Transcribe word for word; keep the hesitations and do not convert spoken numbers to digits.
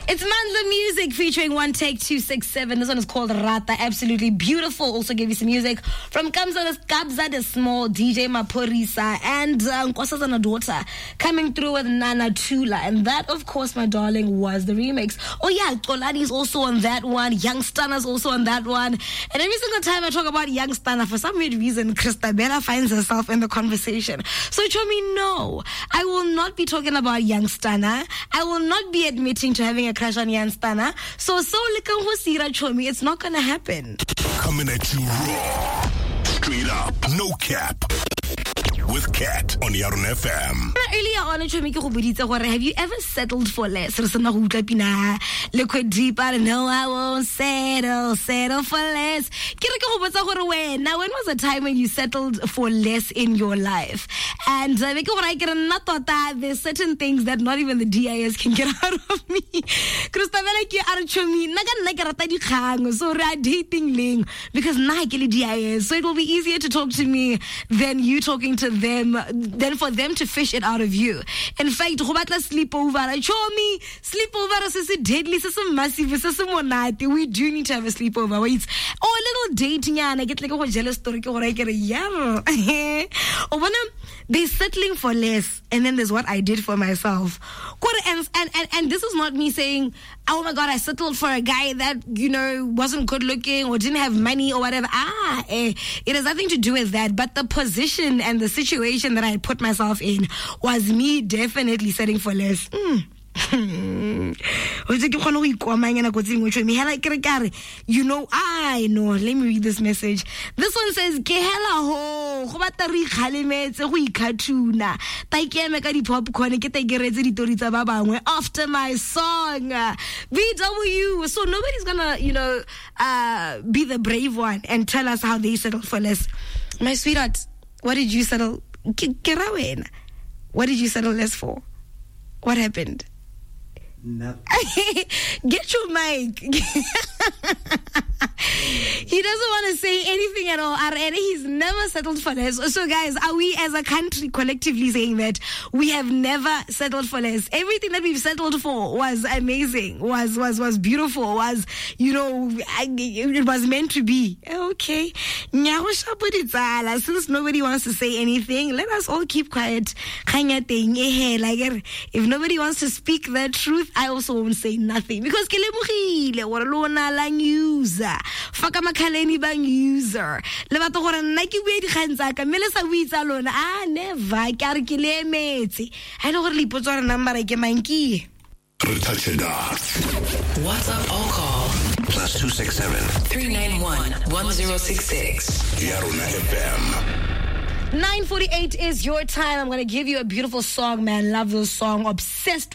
It's Mandla Music featuring One Take two six seven. This one is called Rata. Absolutely beautiful. Also gave you some music from Kabza the Small, D J Maphorisa, and um, Nkosazana Daughter coming through with Nana Tula. And that, of course, my darling, was the remix. Oh yeah, Kolani is also on that one. Young Stunner's also on that one. And every single time I talk about Young Stunner, for some weird reason, Christabella finds herself in the conversation. So Chomi, no, I will not be talking about Young Stunner. I will not be admitting to having a crush on Young Stunner. So so likan hosira Chomi, it's not gonna happen. Coming at you raw, straight up, no cap. With Cat on Yarn F M. Earlier on, have you ever settled for less? Look deep, I don't know, I won't settle, settle for less. Now, when was the time when you settled for less in your life? And there's certain things that not even the D I S can get out of me. So we're dating ling because D I S. So it will be easier to talk to me than you talking to them, than for them to fish it out of you. In fact, sleepover, I show me sleepover is deadly, is massive, is monate. We do need to have a sleepover. Wait, oh, a little dating, and I get like a jealous story. Or I get a yeah. Or when they're settling for less, and then there's what I did for myself. And, and and and this is not me saying, oh my God, I settled for a guy that, you know, wasn't good looking or didn't have money or whatever. Ah, eh, it has nothing to do with that. But the position and the situation that I had put myself in was me definitely setting for less. Mm. You know, I know. Let me read this message. This one says, after my song, V W. So nobody's gonna, you know, uh, be the brave one and tell us how they settled for less. My sweetheart, what did you settle? What did you settle less for? What happened? Nothing. Get your mic. He doesn't want to say anything at all, and he's never settled for less. So guys, are we as a country collectively saying that we have never settled for less? Everything that we've settled for was amazing, was was was beautiful, was, you know, it was meant to be. Okay. Since nobody wants to say anything, let us all keep quiet. Like, if nobody wants to speak the truth, I also won't say nothing, because faka makaleni bang user le batho gore nna ke bue dikgang tsa ka mme le sa bue tsa lona ah never ka re ke le emetse I know gore le ipotsa gore number ke manki touch it up. WhatsApp or call plus two six seven three nine one one zero six six. Yarn F M. nine forty-eight is your time. I'm going to give you a beautiful song, man. Love this song. Obsessed